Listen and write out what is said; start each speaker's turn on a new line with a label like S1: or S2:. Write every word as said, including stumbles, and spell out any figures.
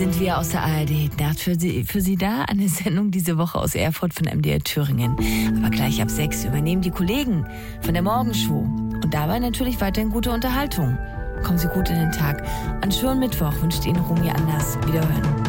S1: Sind wir aus der A R D. Nacht für Sie, für Sie da. Eine Sendung diese Woche aus Erfurt von M D R Thüringen. Aber gleich ab sechs übernehmen die Kollegen von der Morgenshow. Und dabei natürlich weiterhin gute Unterhaltung. Kommen Sie gut in den Tag. An schönen Mittwoch wünscht Ihnen Romy Anders. Wiederhören.